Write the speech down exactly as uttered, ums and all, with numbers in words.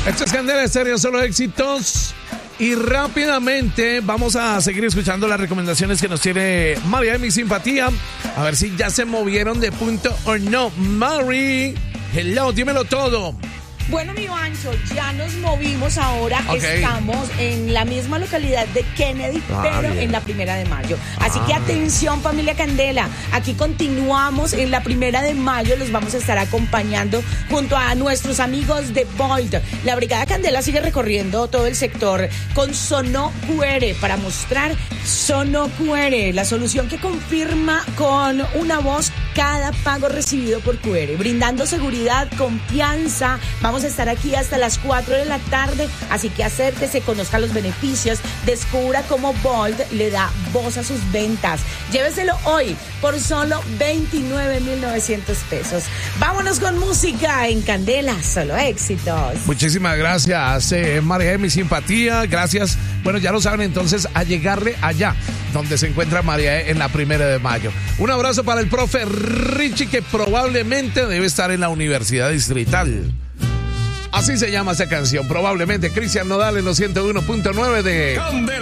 Esto es Candela Estéreo, solo éxitos. Y rápidamente vamos a seguir escuchando las recomendaciones que nos tiene María de Mi Simpatía. A ver si ya se movieron de punto o no. Mari, hello, dímelo todo. Bueno, mi Vancho, ya nos movimos ahora. Okay. Estamos en la misma localidad de Kennedy, ah, pero bien. En la primera de mayo. Así ah. que atención, familia Candela. Aquí continuamos en la primera de mayo. Los vamos a estar acompañando junto a nuestros amigos de Bolt. La Brigada Candela sigue recorriendo todo el sector con Sono Q R para mostrar Sono Q R, la solución que confirma con una voz cada pago recibido por Q R, brindando seguridad, confianza. Vamos a estar aquí hasta las cuatro de la tarde, así que acérquese, conozca los beneficios, descubra cómo Bolt le da voz a sus ventas. Lléveselo hoy por solo veintinueve mil novecientos pesos. Vámonos con música en Candela, solo éxitos. Muchísimas gracias, eh, María de Mi Simpatía, gracias. Bueno, ya lo saben entonces, a llegarle allá donde se encuentra María en la primera de mayo. Un abrazo para el profe Richie, que probablemente debe estar en la Universidad Distrital. Así se llama esa canción, probablemente. Cristian Nodal en los ciento uno punto nueve de Candela.